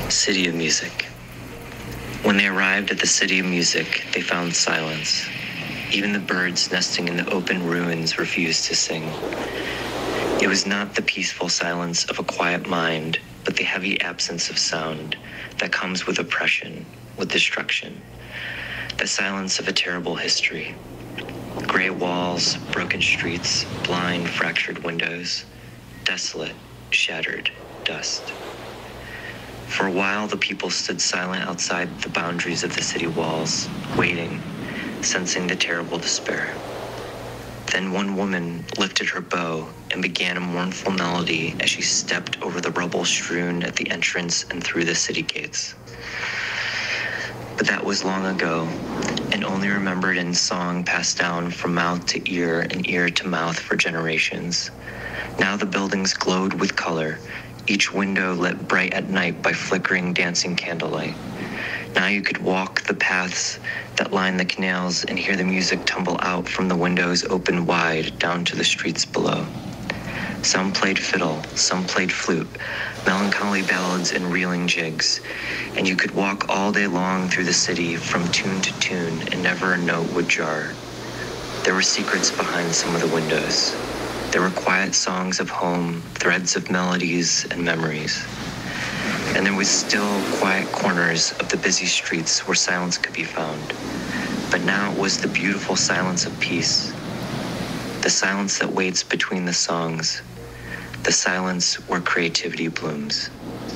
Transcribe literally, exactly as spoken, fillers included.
City of Music. When they arrived at the City of Music, they found silence. Even the birds nesting in the open ruins refused to sing. It was not the peaceful silence of a quiet mind, but the heavy absence of sound that comes with oppression, with destruction. The silence of a terrible history. Gray walls, broken streets, blind, fractured windows, desolate, shattered dust. For a while, the people stood silent outside the boundaries of the city walls, waiting, sensing the terrible despair. Then one woman lifted her bow and began a mournful melody as she stepped over the rubble strewn at the entrance and through the city gates. But that was long ago, and only remembered in song passed down from mouth to ear and ear to mouth for generations. Now the buildings glowed with color, each window lit bright at night by flickering, dancing candlelight. Now you could walk the paths that line the canals and hear the music tumble out from the windows open wide down to the streets below. Some played fiddle, some played flute, melancholy ballads and reeling jigs, and you could walk all day long through the city from tune to tune and never a note would jar. There were secrets behind some of the windows. There were quiet songs of home, threads of melodies and memories. And there was still quiet corners of the busy streets where silence could be found. But now it was the beautiful silence of peace, the silence that waits between the songs, the silence where creativity blooms.